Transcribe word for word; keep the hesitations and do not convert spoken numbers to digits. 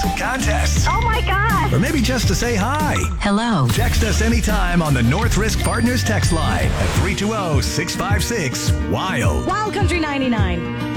contests, Oh my gosh. or maybe just to say hi. Hello. Text us anytime on the North Risk Partners text line at three two zero, six five six, WILD. Wild Country ninety-nine.